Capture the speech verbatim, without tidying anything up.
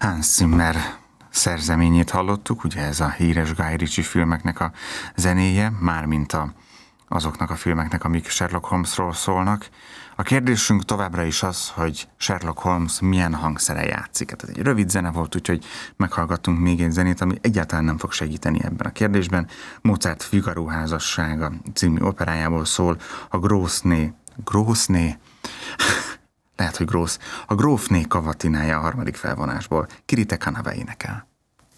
Hans Zimmer szerzeményét hallottuk, ugye ez a híres Guy Ritchie filmeknek a zenéje, mármint a, azoknak a filmeknek, amik Sherlock Holmesról szólnak. A kérdésünk továbbra is az, hogy Sherlock Holmes milyen hangszere játszik. Hát ez egy rövid zene volt, úgyhogy meghallgattunk még egy zenét, ami egyáltalán nem fog segíteni ebben a kérdésben. Mozart Figaro házassága című operájából szól a Grószné, Grószné, lehet, hogy Grósz, a Grófné kavatinája a harmadik felvonásból. Kirite Kanave énekel.